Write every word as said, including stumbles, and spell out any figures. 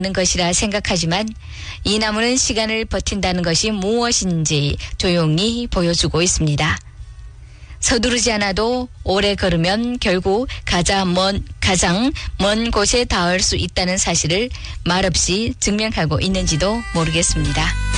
것이라 생각하지만 이 나무는 시간을 버틴다는 것이 무엇인지 조용히 보여주고 있습니다. 서두르지 않아도 오래 걸으면 결국 가장 먼, 가장 먼 곳에 닿을 수 있다는 사실을 말없이 증명하고 있는지도 모르겠습니다.